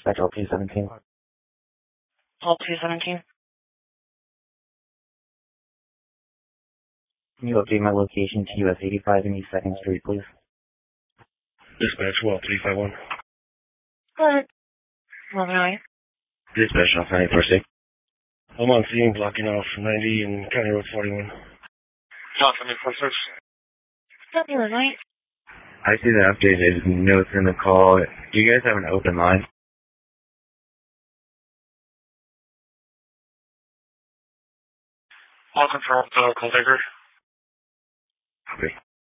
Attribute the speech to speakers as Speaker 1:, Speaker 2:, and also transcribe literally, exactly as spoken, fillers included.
Speaker 1: Dispatch L two seventeen.
Speaker 2: L two seventeen.
Speaker 1: Can you update my location to U S eighty-five and East second Street, please?
Speaker 3: Dispatch Wall three five one.
Speaker 2: Go ahead. eleven oh eight.
Speaker 3: Dispatch off ninety-four six. I'm on scene blocking off ninety and County Road forty-one.
Speaker 4: Off ninety-four six.
Speaker 2: eleven oh eight.
Speaker 1: I see the updated notes in the call. Do you guys have an open line?
Speaker 4: I'll confirm with the call taker.
Speaker 1: Okay.